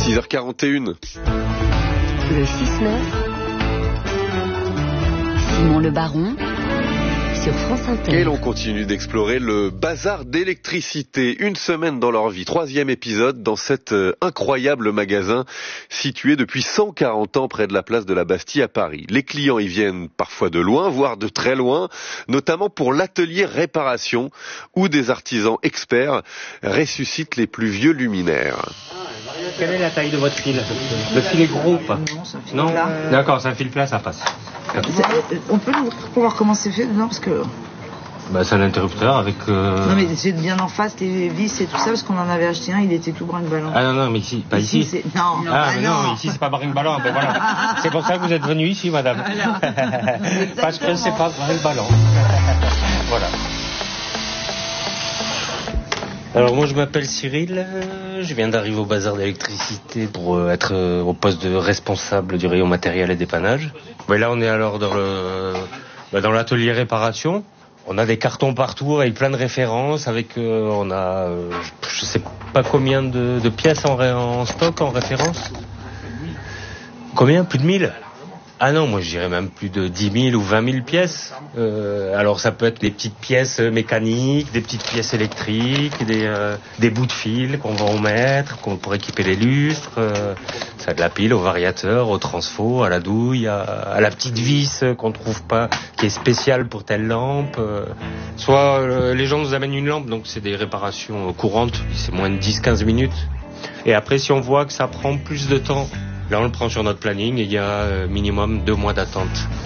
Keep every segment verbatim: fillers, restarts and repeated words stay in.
six heures quarante et une. Le six neuf. Simon Le Baron. Sur France Inter. Et l'on continue d'explorer le bazar d'électricité. Une semaine dans leur vie. Troisième épisode dans cet euh, incroyable magasin situé depuis cent quarante ans près de la place de la Bastille à Paris. Les clients y viennent parfois de loin, voire de très loin, notamment pour l'atelier réparation où des artisans experts ressuscitent les plus vieux luminaires. Quelle est la taille de votre fil? Le fil est gros ou pas? Non, c'est un fil Non plat. D'accord, c'est un fil plat, ça passe. On peut l'ouvrir pour voir comment c'est fait dedans parce que... Bah, c'est un interrupteur avec... Euh... Non mais c'est bien en face les vis et tout ça parce qu'on en avait acheté un, il était tout brinque-ballant. Ah non, non, mais ici, pas ici. ici. Non, Ah, bah mais non, ici c'est pas brinque-ballant, ben voilà. C'est pour ça que vous êtes venu ici, madame. Parce que c'est pas brinque-ballant. Voilà. Alors moi je m'appelle Cyril, je viens d'arriver au bazar d'électricité pour être au poste de responsable du rayon matériel et dépannage. Mais là on est alors dans le dans l'atelier réparation. On a des cartons partout avec plein de références, avec euh, on a euh, je sais pas combien de, de pièces en, en stock en référence. Combien? Plus de mille? Ah non, moi je dirais même plus de dix mille ou vingt mille pièces. Euh, alors ça peut être des petites pièces mécaniques, des petites pièces électriques, des, euh, des bouts de fil qu'on va en mettre, qu'on pour équiper les lustres. Euh, ça a de la pile au variateur, au transfo, à la douille, à, à la petite vis qu'on trouve pas, qui est spéciale pour telle lampe. Euh, soit euh, les gens nous amènent une lampe, donc c'est des réparations courantes, c'est moins de dix quinze minutes. Et après si on voit que ça prend plus de temps, là, on le prend sur notre planning et il y a euh, minimum deux mois d'attente.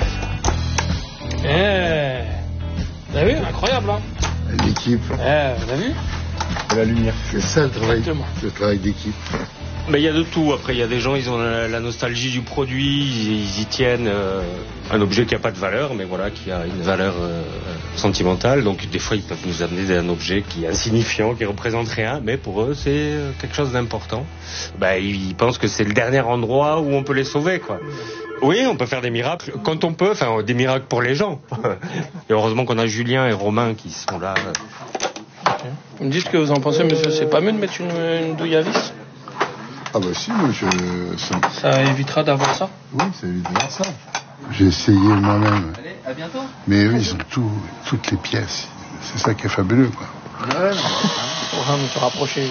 Eh, vous avez vu? Incroyable, hein? L'équipe. Eh, vous avez vu? La lumière. C'est ça le travail, Exactement. le travail d'équipe. Mais il y a de tout. Après, il y a des gens, ils ont la, la nostalgie du produit, ils, ils y tiennent. Euh, un objet qui n'a pas de valeur, mais voilà, qui a une valeur euh, sentimentale. Donc, des fois, ils peuvent nous amener un objet qui est insignifiant, qui représente rien, mais pour eux, c'est quelque chose d'important. Ben, ils pensent que c'est le dernier endroit où on peut les sauver, quoi. Oui, on peut faire des miracles quand on peut, enfin, des miracles pour les gens. Et heureusement qu'on a Julien et Romain qui sont là. Vous me dites ce que vous en pensez, monsieur. C'est pas mieux de mettre une, une douille à vis? Ah bah si, moi je... Ça, Ça évitera d'avoir ça? oui, ça évite de voir ça. J'ai essayé moi-même. Allez, à bientôt. Mais eux, ils ont tout, toutes les pièces. C'est ça qui est fabuleux, quoi. Ouais, non. On va se rapprocher.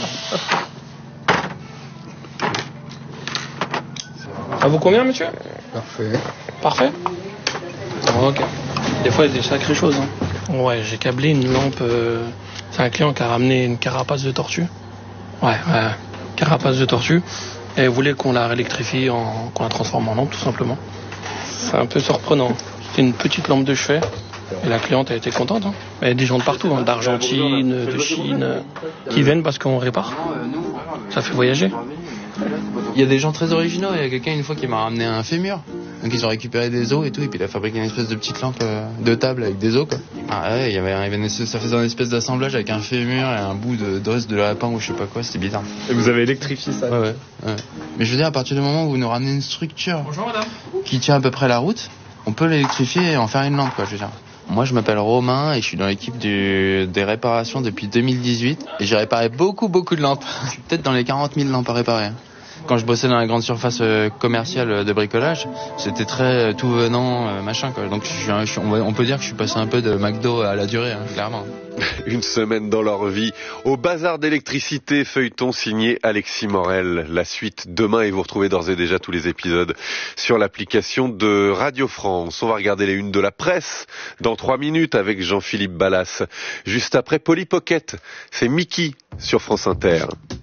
Ça vaut combien, monsieur? Parfait. Parfait. Bon, ok. Des fois, il y a des sacrées choses. Hein. Ouais, j'ai câblé une lampe. Euh... C'est un client qui a ramené une carapace de tortue. Ouais, ouais. Carapace de tortue. Et elle voulait qu'on la réélectrifie, en... qu'on la transforme en lampe, tout simplement. C'est un peu surprenant. C'est une petite lampe de chevet. Et la cliente a été contente. Hein. Il y a des gens de partout, hein, d'Argentine, de Chine, euh, qui viennent parce qu'on répare. Ça fait voyager. Il y a des gens très originaux. Il y a quelqu'un une fois qui m'a ramené un fémur. Donc ils ont récupéré des os et tout, et puis il a fabriqué une espèce de petite lampe euh, de table avec des os, quoi. Ah ouais, il y avait, il y avait une espèce, ça faisait un espèce d'assemblage avec un fémur et un bout de d'os de lapin ou je sais pas quoi, c'était bizarre. Et vous avez électrifié ça? Ouais, ouais, ouais. Mais je veux dire, à partir du moment où vous nous ramenez une structure Bonjour, madame. qui tient à peu près la route, on peut l'électrifier et en faire une lampe, quoi, je veux dire. Moi, je m'appelle Romain et je suis dans l'équipe du, des réparations depuis deux mille dix-huit et j'ai réparé beaucoup, beaucoup de lampes. Je suis peut-être dans les quarante mille lampes à réparer. Quand je bossais dans la grande surface euh, commerciale de bricolage, c'était très euh, tout venant, euh, machin, quoi. Donc, je suis un, je suis, on, va, on peut dire que je suis passé un peu de McDo à la durée, hein, clairement. Une semaine dans leur vie. Au bazar d'électricité, feuilleton signé Alexis Morel. La suite demain et vous retrouvez d'ores et déjà tous les épisodes sur l'application de Radio France. On va regarder les unes de la presse dans trois minutes avec Jean-Philippe Ballas. Juste après Polly Pocket, c'est Mickey sur France Inter.